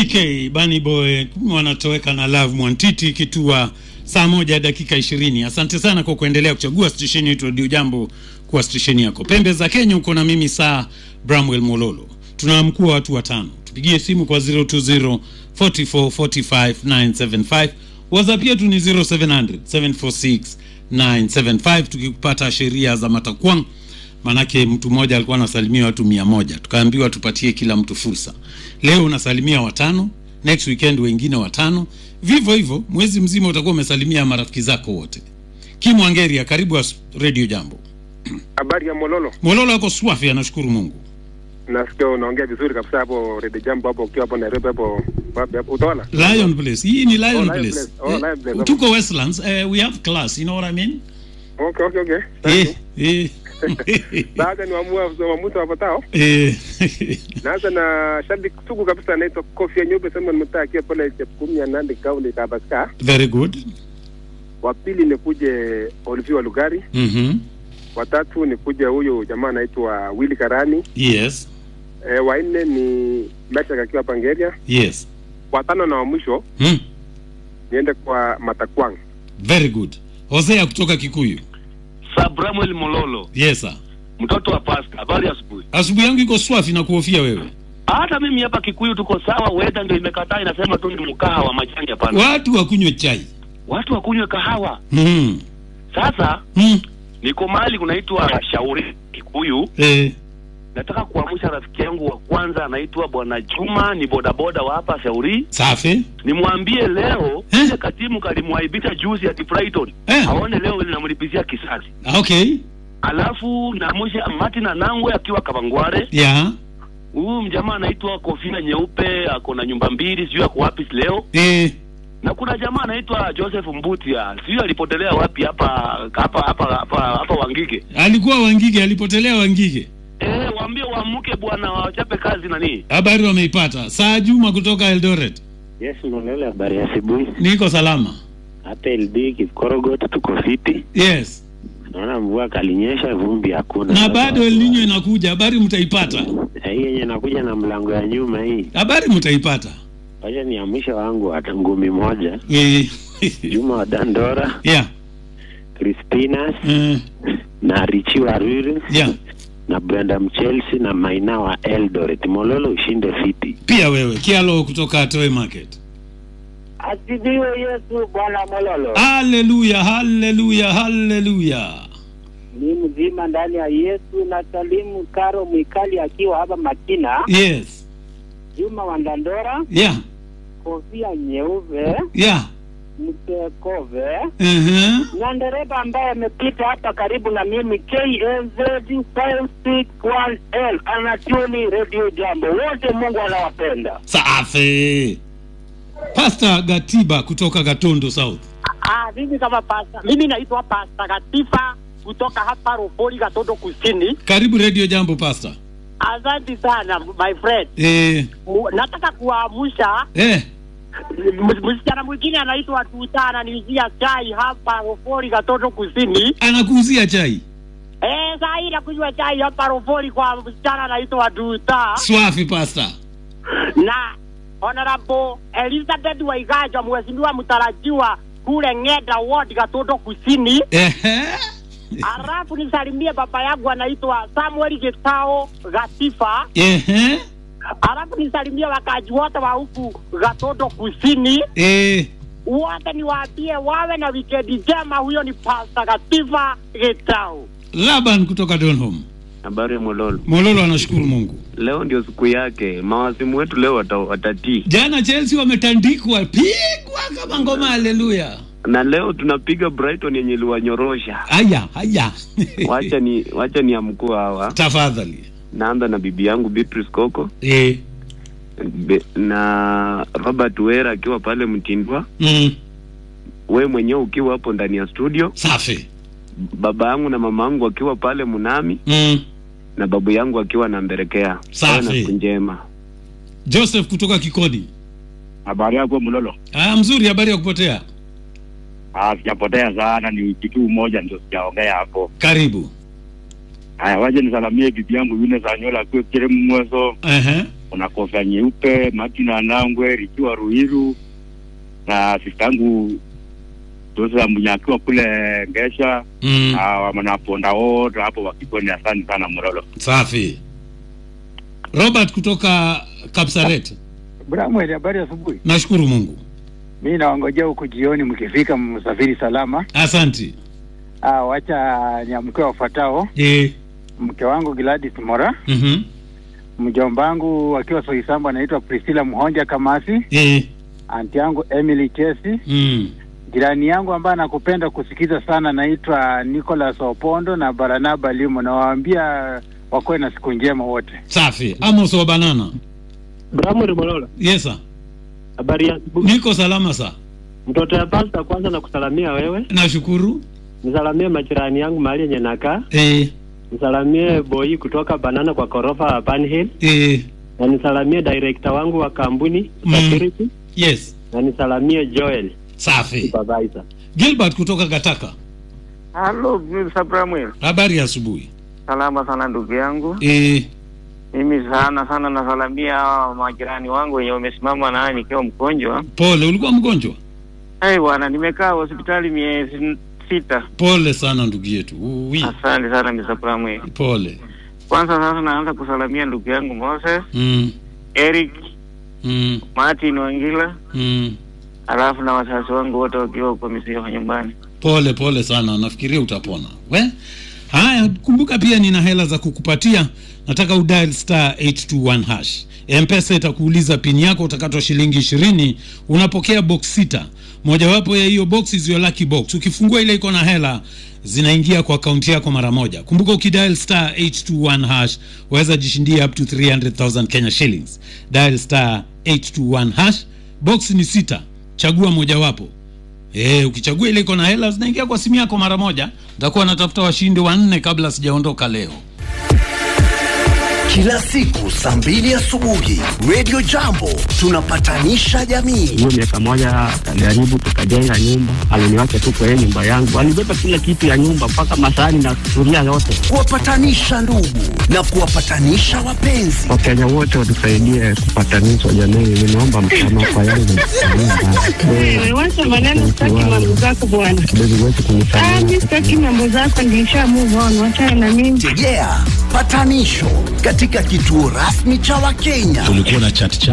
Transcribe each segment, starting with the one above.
BK Bunny Boy wanatoweka na Love Mwantiti kitua saa 1 dakika 20. Asante sana kwa kuendelea kuchagua station yetu Radio Jambo kwa station yako. Pembe za Kenya uko na mimi saa Bramwell Mololo. Tunaamkua watu watano. Tupigie simu kwa 020 44 45 975. WhatsApp yetu ni 0700 746 975. Tukikupata sheria za Matakwang, manake mtu mmoja alikuwa anasalimia watu 100. Tukaambiwa tupatie kila mtu fursa. Leo unasalimia watano, next weekend wengine watano. Vivyo hivyo mwezi mzima utakuwa umesalimia marafiki zako wote. Kimwangeria, karibu Radio Jambo. Habari ya Mololo. Mololo yako swafi, anashukuru Mungu. Nasikia unaongea vizuri kabisa hapo Radio Jambo hapo ukiwa hapo Nairobi hapo utaona. Lion Place. Hii ni Lion Place. Lion Place. Tuko Westlands. We have class, you know what I mean? Okay. Baada ni waamua mtu hapo tao. Naanza na shabiki sugu kabisa anaitwa Kofia Nyeupe sema mtakia pale Chepkumi ya Nandi Kaunti Kabaska. Very good. Wa pili ni kuje Olivier Lugari. Watatu ni kuja huyo jamaa anaitwa Willy Karani. Yes. Wa nne ni Mesha akiwa Pangeria. Yes. Watano na wa mwisho niende kwa Matakwang. Very good. Hosea kutoka Kikuyu. Sabramuel Mololo. Yes sir. Mtoto wa Pastor. Habari asubuhi. Asubuhi yangu iko swafi na kuhofia wewe. Hata mimi hapa Kikuyu tuko sawa, weather ndio imekataa inasema tu ni mkahawa wa majani hapana. Watu wakunywe chai. Watu wakunywe kahawa. Sasa niko mahali kunaitwa Shauri Kikuyu. Nataka kuamsha rafiki yangu wa kwanza anaitwa Bwana Juma, ni bodaboda wa hapa Shauri. Safi. Nimwambie leo ile katimu kalimwaibisha juzi ya Brighton. Aone leo ile namlipizia kisasi. Okay. Alafu naamsha Martin Nangwe akiwa Kabangware. Yeah. Huyu mjamaa anaitwa Kofia Nyeupe, ako na nyumba mbili, sio ako wapi leo. Na kuna jamaa anaitwa Joseph Mbutia, sio alipotelea wapi hapa Wangige. Alikuwa Wangige, alipotelea Wangige. Waambie waamuke bwana, wachape kazi nani. Habari wameipata. Saa Juma kutoka Eldoret. Yes, Mololo, habari ya asubuhi. Niko salama. Hata LD Kikorogot tuko fiti. Yes. Naona mvua kalinyesha, vumbi hakuna. Na bado El Nino inakuja, habari mtaipata. Hii yenye inakuja na mlango ya nyuma hii. Habari mtaipata. Wacha ni mwisho wangu hata ngumi moja. Juma wa Dandora. Yeah. Crispinas. Na Richi wa Ruru. Yeah. Na Brenda Mchelsea na Maina wa Eldoret. Mololo ushinde fiti. Pia wewe, Kialo kutoka Toy Market. Asifiwe Yesu Bwana Mololo. Hallelujah, hallelujah, hallelujah. Ni mzima ndani ya Yesu na salimu Karo Mwikali akiwa hapa Makina. Yes. Juma wa Dandora. Yeah. Kofia Nyeupe. Yeah. Mtekove. Na dereva ambaye amepita hapa karibu na mimi KNZ 561L anatuni Radio Jambo. Wote Mungu anawapenda. Safi. Pastor Gatiba kutoka Gatondo South. Mimi kama pastor. Mimi naitwa Pastor Gatifa kutoka hapa Rufoli Gatondo Kusini. Karibu Radio Jambo Pastor. Asante sana my friend. Nataka kuamsha msichana mwingine anaitwa Tuta, ananiuzia chai hapa Rufoli Gatondo Kusini. Anakuuzia chai? Sasa ila kunywa chai hapa Rufoli kwa msichana anaitwa Tuta. Swafi Pastor. Na Honorable Elizabeth Waigaja, mheshimiwa mtarajiwa kule Ngeda Ward Gatondo Kusini. Alafu nisalimie baba yangu anaitwa Samuel Getao Gatifa. Alafu nisalimie wakaji wote wa huku Gatondo Kusini. Wote niwaambie wawe na weekend njema. Huyo ni Pastor Gatifa Getao. Laban kutoka Donholm. Habari Mololo. Mololo anashukuru Mungu. Leo ndio siku yake. Mawasimu wetu leo watatii. Jana Chelsea wametandikwa, pigwa kama ngoma, haleluya. Na leo tunapiga Brighton yenye liwanyorosha. Haya. Wacha ni amkuu hawa. Tafadhali. Naanza na bibi yangu Beatrice Koko. Na Robert Wera akiwa pale Mtindwa. Wewe mwenyewe ukiwa hapo ndani ya studio. Safi. Baba yangu na mama yangu akiwa pale Munami. Na babu yangu akiwa na Mberekea. Safi. Njema. Joseph kutoka Kikodi. Habari yako Mololo? Mzuri, habari ya kupotea? Sijapotea sana, ni kitu moja ndio sijaongea hapo. Karibu. Haya, waje nisalamie bibi yangu yule Zanyola kwa kile mwezo. kuna Kofia Nyeupe, Martina Nangwe, Rikiwa Ruiru na sistangu Dosa Munyakiwa kule Ngesha. Wanaponda wote hapo Wakikoni. Asante sana Morolo. Safi. Robert kutoka Kapsaret. Bramwe, habari ya asubuhi. Nashukuru Mungu. Mimi naongojea huko jioni mkifika msafiri salama. Asante. Wacha niamke wafuatao. Mke wangu Gladys Mora. Mjomba wangu akiwa Soisamba anaitwa Priscilla Muhonja Kamasi. Aunti yangu Emily Chesi. Jirani yangu ambaye nakupenda kusikiza sana anaitwa Nicholas Opondo na Baranaba Limo, na waambia wakoe na siku njema wote. Safi. Amos wa Banana. Bramo Rimolola. Yes sir. Habari ya niko salama sir. Mtoto ya pasta kwanza nakusalamia wewe. Nashukuru. Nisalamie majirani yangu mahali yenye nakaa. Nisalamie boy kutoka Banana kwa Korofa Panhill. Na nisalamie director wangu wa kampuni security. Yes. Na nisalamie Joel. Safi. Supervisor. Gilbert kutoka Gataka. Hello, Mr. Bramwell. Habari ya asubuhi. Salama sana ndugu yangu. Mimi sana nasalamia majirani wangu wenye wamesimama na nikiwa mgonjwa. Pole, ulikuwa mgonjwa? Bwana, nimekaa hospitali miezi 6. Pole sana ndugu yetu. Asante sana Mr. Bramwell. Pole. Kwanza sasa naanza kusalamia ndugu yangu Moses. Eric. Martin Wangila. Alafu na wazazi wangu wote wakiwa kwa misio nyumbani. Pole sana, nafikiria utapona. Haya, kumbuka pia nina hela za kukupatia. Nataka udial *821#. M-Pesa itakuuliza pin yako, utakatwa shilingi 20. Unapokea box 6. Mojawapo ya hiyo box is your lucky box. Ukifungua ile iko na hela zinaingia kwa akaunti yako mara moja. Kumbuka ukidial *821#, waweza jishindia up to 300,000 Kenya shillings. Dial *821#. Box ni 6. Chagua mojawapo. Ukichagua ile iko na hela zinaingia kwa simu yako mara moja. Nitakuwa natafuta washindi 4 kabla sijaondoka leo. Kila siku saa 2 asubuhi Radio Jambo tunapatanisha jamii. Hiyo miaka moja alijaribu tukajenga nyumba, aliniacha tu kwa nyumba yangu. Alibeba kila kitu ya nyumba mpaka masahani na sufuria yote. Kuwapatanisha ndugu na kuwapatanisha wapenzi. Wakenya wote watusaidie kupatanishwa jamii. Ninaomba msamaha kwa yale wewe wacha maneno sitaki mambo zako bwana. Mimi sitaki mambo zako, nilisha move on, wacha na mimi. Tegea patanisho katika kituo rasmi cha Wakenya. Tulikuwa na chat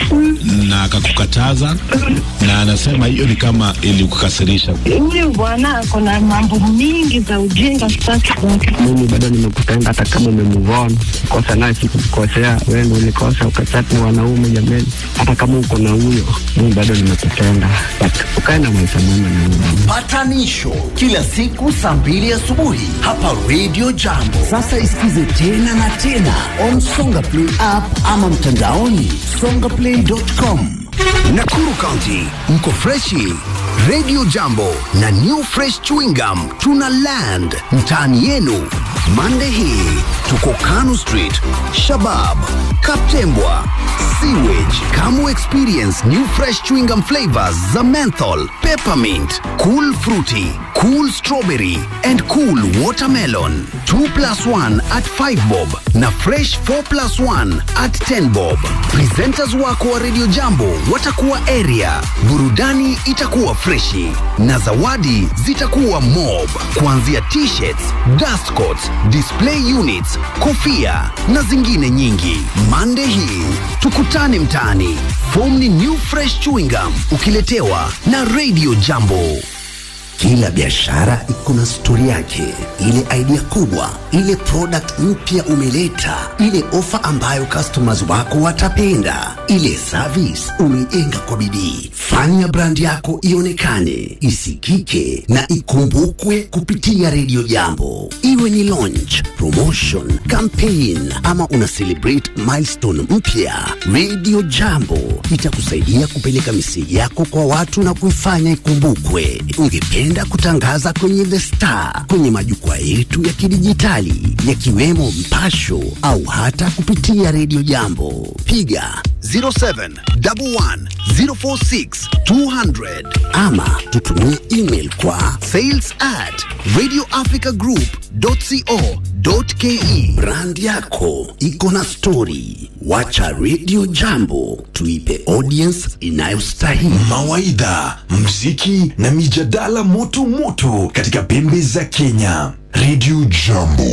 na akakukataza na anasema hiyo ni kama ilikukasirisha. Huyu bwana ako na mambo mingi za ujinga sasa. Mimi bado nimekupenda hata kama umemove on. Kosa naye sikukosea, wewe ndio ulikosa ukachat na wanaume jamani. Hata kama uko na huyo, mimi bado nimekupenda. But ukae na maisha mema na mimi. Patanisho kila siku saa 2 asubuhi hapa Radio Jambo. Sasa isikize tena na tena on Songa Play app ama mtandaoni songaplay.com. Nakuru County, mko freshi. Radio Jambo na New Fresh Chewing Gum tuna land mtaani yenu. Monday hii tuko Kanu Street, Shabab, Kaptembwa, Sewage. Kamu experience New Fresh Chewing Gum flavors za menthol, peppermint, cool fruity, cool strawberry and cool watermelon. 2+1 at 5 bob na fresh 4+1 at 10 bob. Presenters wako wa Radio Jambo watakuwa area. Burudani itakuwa freshi na zawadi zitakuwa mob, kuanzia t-shirts, dust coats, display units, kofia na zingine nyingi. Monday hii tukutane mtaani. Form ni New Fresh Chewing Gum ukiletewa na Radio Jambo. Kila biashara iko na story yake, ile idea kubwa, ile product mpya umeleta, ile offer ambayo customers wako watapenda, ile service umeijenga kwa bidii. Fanya brand yako ionekane, isikike na ikumbukwe kupitia Radio Jambo. Iwe ni launch, promotion, campaign ama una celebrate milestone mpya, Radio Jambo itakusaidia kupeleka message yako kwa watu na kuifanya ikumbukwe. Ungependa kutangaza kwenye The Star, kwenye majukwaa yetu ya kidijitali yakiwemo Mpasho au hata kupitia Radio Jambo, piga 0711046200 ama tutumie email kwa sales@radioafricagroup.co.ke. .co.ke. Brand yako iko na story. Wacha Radio Jambo tuipe audience inayostahili. Mawaidha, muziki na mijadala moto moto katika pembe za Kenya. Radio Jambo.